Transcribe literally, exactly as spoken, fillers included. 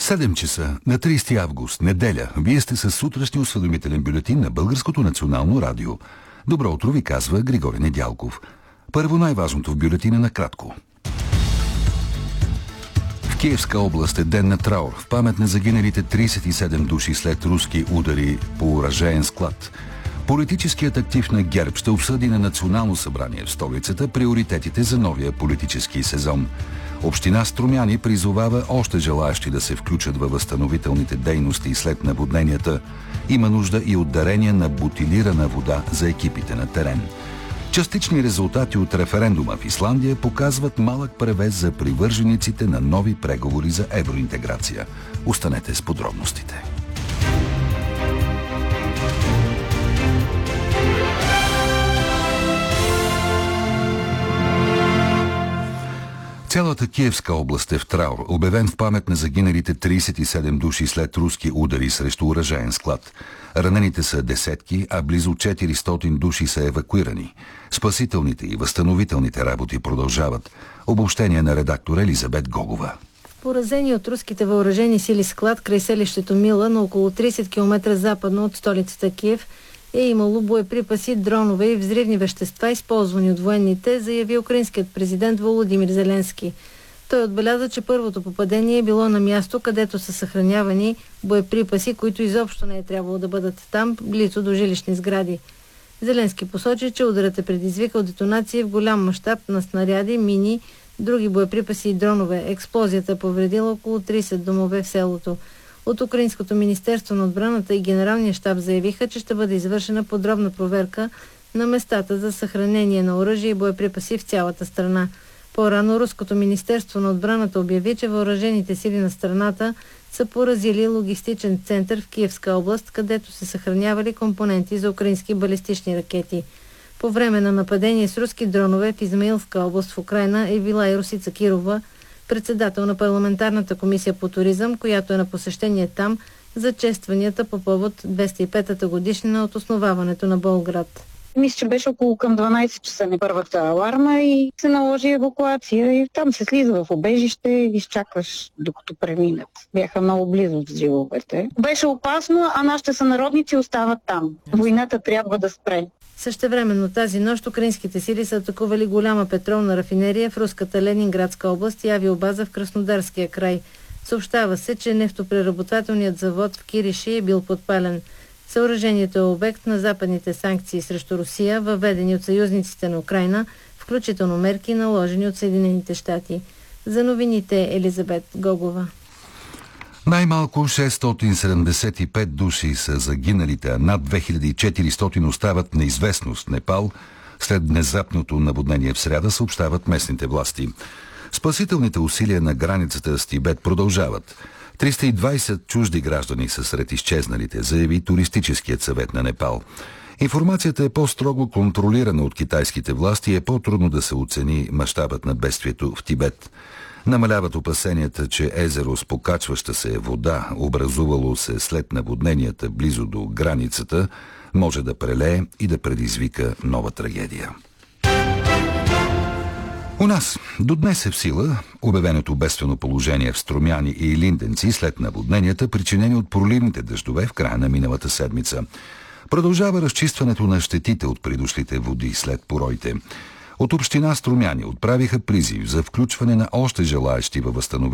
седем часа на тридесети август, неделя. Вие сте със сутрешния осведомителен бюлетин на Българското национално радио. Добро утро ви казва Григорий Недялков. Първо най-важното в бюлетина накратко. В Киевска област е ден на траур в памет на загиналите тридесет и седем души след руски удари по оръжеен склад. Политическият актив на ГЕРБ ще обсъди на Национално събрание в столицата приоритетите за новия политически сезон. Община Струмяни призовава още желаещи да се включат във възстановителните дейности след наводненията. Има нужда и от дарение на бутилирана вода за екипите на терен. Частични резултати от референдума в Исландия показват малък превес за привържениците на нови преговори за евроинтеграция. Останете с подробностите. Цялата Киевска област е в траур, обявен в памет на загиналите тридесет и седем души след руски удари срещу оръжеен склад. Ранените са десетки, а близо четиристотин души са евакуирани. Спасителните и възстановителните работи продължават. Обобщение на редактор Елизабет Гогова. Поразени от руските въоръжени сили склад край селището Мила на около тридесет километра западно от столицата Киев е имало боеприпаси, дронове и взривни вещества, използвани от военните, заяви украинският президент Володимир Зеленски. Той отбеляза, че първото попадение е било на място, където са съхранявани боеприпаси, които изобщо не е трябвало да бъдат там, близо до жилищни сгради. Зеленски посочи, че ударът е предизвикал детонации в голям мащаб на снаряди, мини, други боеприпаси и дронове. Експлозията е повредила около тридесет домове в селото. От Украинското министерство на отбраната и Генералния щаб заявиха, че ще бъде извършена подробна проверка на местата за съхранение на оръжие и боеприпаси в цялата страна. По-рано Руското министерство на отбраната обяви, че въоръжените сили на страната са поразили логистичен център в Киевска област, където се съхранявали компоненти за украински балистични ракети. По време на нападение с руски дронове в Измаилска област в Украйна е била и Русица Кирова, председател на парламентарната комисия по туризъм, която е на посещение там за честванията по повод двеста и петата годишнина от основаването на Болград. Мисля, че беше около към дванадесет часа на първата аларма и се наложи евакуация и там се слиза в убежище и изчакваш докато преминат. Бяха много близо от взривовете. Беше опасно, а нашите сънародници остават там. Войната трябва да спре. Същевременно тази нощ украинските сили са атакували голяма петролна рафинерия в руската Ленинградска област и авиобаза в Краснодарския край. Съобщава се, че нефтопреработвателният завод в Кириши е бил подпален. Съоръжението е обект на западните санкции срещу Русия, въведени от съюзниците на Украйна, включително мерки, наложени от Съединените щати. За новините Елизабет Гогова. Най-малко шестстотин седемдесет и пет души са загиналите, а над две хиляди и четиристотин остават неизвестност в Непал след внезапното наводнение в сряда, съобщават местните власти. Спасителните усилия на границата с Тибет продължават. триста и двадесет чужди граждани са сред изчезналите, заяви туристическият съвет на Непал. Информацията е по-строго контролирана от китайските власти и е по-трудно да се оцени мащабът на бедствието в Тибет. Намаляват опасенията, че езеро с покачваща се вода, образувало се след наводненията близо до границата, може да прелее и да предизвика нова трагедия. У нас до днес е в сила обявеното бедствено положение в Струмяни и Линденци след наводненията, причинени от проливните дъждове в края на миналата седмица. Продължава разчистването на щетите от придошлите води след пороите. От община Струмяни отправиха призив за включване на още желаещи във възстановяването